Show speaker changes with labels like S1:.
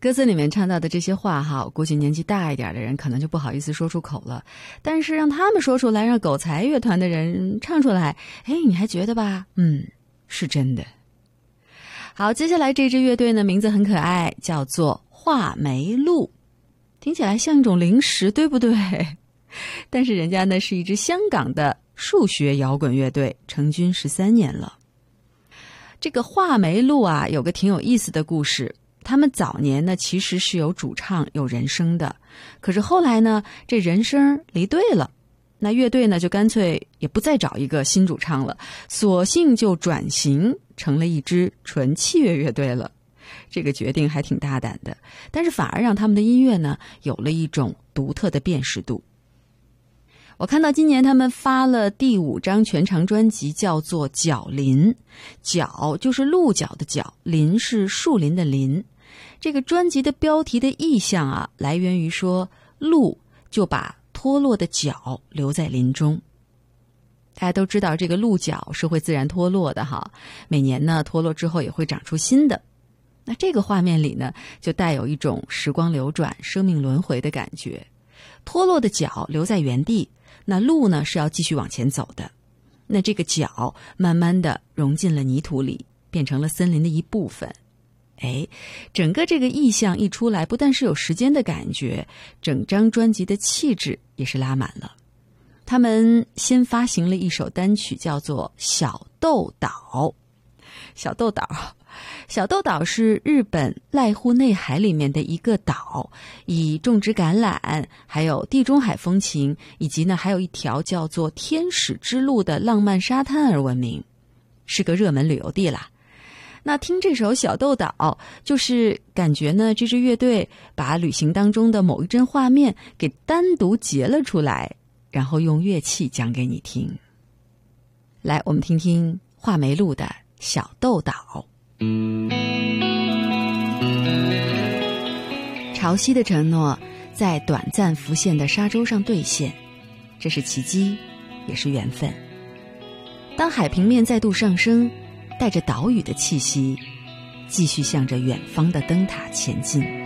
S1: 歌词里面唱到的这些话哈，估计年纪大一点的人可能就不好意思说出口了，但是让他们说出来，让狗才乐团的人唱出来，你还觉得吧？是真的。好，接下来这支乐队呢，名字很可爱，叫做画眉鹿，听起来像一种零食，对不对？但是人家呢是一支香港的数学摇滚乐队，成军13年了。这个画眉鹿啊，有个挺有意思的故事。他们早年呢其实是有主唱有人声的，可是后来呢这人声离队了，那乐队呢就干脆也不再找一个新主唱了，索性就转型成了一支纯器乐乐队了。这个决定还挺大胆的，但是反而让他们的音乐呢有了一种独特的辨识度。我看到今年他们发了第5张全长专辑，叫做角林，角就是鹿角的角，林是树林的林。这个专辑的标题的意象啊，来源于说鹿就把脱落的角留在林中。大家都知道这个鹿角是会自然脱落的哈，每年呢脱落之后也会长出新的。那这个画面里呢，就带有一种时光流转、生命轮回的感觉。脱落的角留在原地，那鹿呢是要继续往前走的。那这个角慢慢的融进了泥土里，变成了森林的一部分。整个这个意象一出来，不但是有时间的感觉，整张专辑的气质也是拉满了。他们先发行了一首单曲，叫做《小豆岛》。小豆岛是日本濑户内海里面的一个岛，以种植橄榄，还有地中海风情，以及呢还有一条叫做天使之路的浪漫沙滩而闻名，是个热门旅游地啦。那听这首小豆岛，就是感觉呢这支乐队把旅行当中的某一帧画面给单独截了出来，然后用乐器讲给你听。来，我们听听画眉鹿的小豆岛。潮汐的承诺在短暂浮现的沙洲上兑现，这是奇迹，也是缘分。当海平面再度上升，带着岛屿的气息，继续向着远方的灯塔前进。